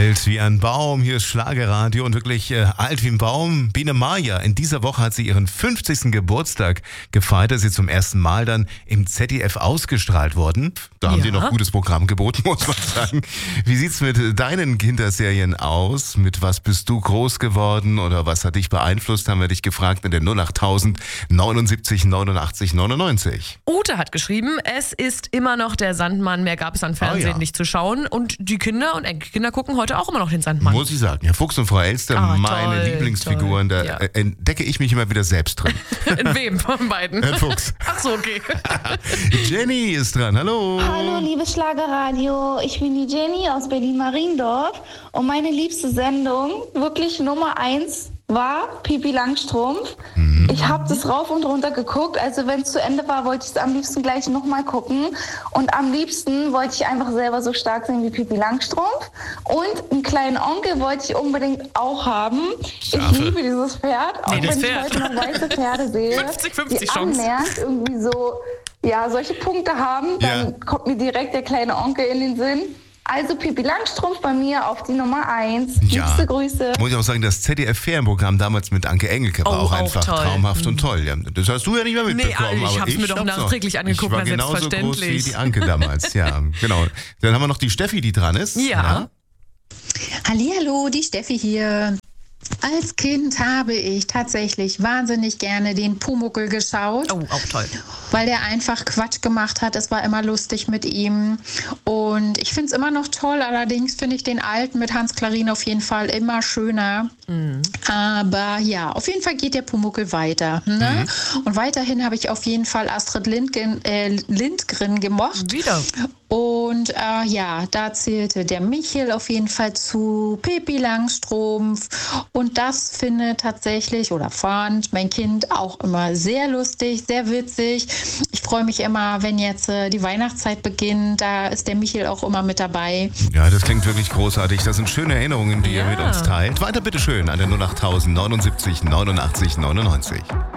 Alt wie ein Baum, hier ist Schlagerradio und wirklich alt wie ein Baum. Biene Maya, in dieser Woche hat sie ihren 50. Geburtstag gefeiert, ist sie zum ersten Mal dann im ZDF ausgestrahlt worden. Da haben sie noch gutes Programm geboten, muss man sagen. Wie sieht's mit deinen Kinderserien aus? Mit was bist du groß geworden oder was hat dich beeinflusst, haben wir dich gefragt in der 08000 79 89 99. Ute hat geschrieben, es ist immer noch der Sandmann, mehr gab es an Fernsehen nicht zu schauen und die Kinder und Enkelkinder gucken heute auch immer noch den Sandmann. Muss ich sagen, Herr Fuchs und Frau Elster, meine toll, Lieblingsfiguren, da entdecke ich mich immer wieder selbst drin. In wem von beiden? Herr Fuchs. Ach so, okay. Jenny ist dran, hallo. Hallo, liebes Schlagerradio. Ich bin die Jenny aus Berlin-Mariendorf und meine liebste Sendung, wirklich Nummer 1, war Pippi Langstrumpf. Ich habe das rauf und runter geguckt. Also wenn es zu Ende war, wollte ich es am liebsten gleich nochmal gucken. Und am liebsten wollte ich einfach selber so stark sein wie Pippi Langstrumpf. Und einen kleinen Onkel wollte ich unbedingt auch haben. Ich liebe dieses Pferd. Auch wenn ich heute noch weiße Pferde sehe, 50-50 die Chance. annähernd irgendwie so solche Punkte haben, dann kommt mir direkt der kleine Onkel in den Sinn. Also Pippi Langstrumpf bei mir auf die Nummer 1. Liebste Grüße. Muss ich auch sagen, das ZDF-Ferienprogramm damals mit Anke Engelke war auch einfach toll. traumhaft und toll. Ja, das hast du ja nicht mehr mitbekommen. Nee, ich habe es mir doch nachträglich angeguckt, ich war genauso selbstverständlich. groß wie die Anke damals. Ja, genau. Dann haben wir noch die Steffi, die dran ist. Ja. Hallihallo, die Steffi hier. Als Kind habe ich tatsächlich wahnsinnig gerne den Pumuckl geschaut. Oh, auch toll. Weil der einfach Quatsch gemacht hat. Es war immer lustig mit ihm. Und ich finde es immer noch toll. Allerdings finde ich den alten mit Hans Klarin auf jeden Fall immer schöner. Aber ja, auf jeden Fall geht der Pumuckl weiter. Ne? Und weiterhin habe ich auf jeden Fall Astrid Lindgren gemocht. Wieder. Und da zählte der Michel auf jeden Fall zu, Pippi Langstrumpf. Und das fand mein Kind auch immer sehr lustig, sehr witzig. Ich freue mich immer, wenn jetzt die Weihnachtszeit beginnt, da ist der Michel auch immer mit dabei. Ja, das klingt wirklich großartig. Das sind schöne Erinnerungen, die ihr mit uns teilt. Weiter bitteschön an der 08000 79 89 99.